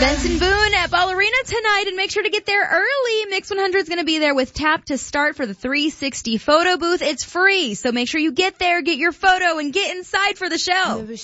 Benson Boone at Ballerina tonight, and make sure to get there early. Mix 100 is going to be there with Tap to Start for the 360 photo booth. It's free, so make sure you get there, get your photo, and get inside for the show.